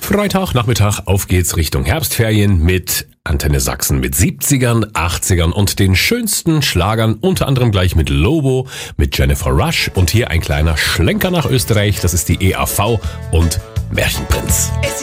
Freitagnachmittag, auf geht's Richtung Herbstferien mit Antenne Sachsen mit 70ern, 80ern und den schönsten Schlagern, unter anderem gleich mit Lobo, mit Jennifer Rush und hier ein kleiner Schlenker nach Österreich, das ist die EAV und Märchenprinz.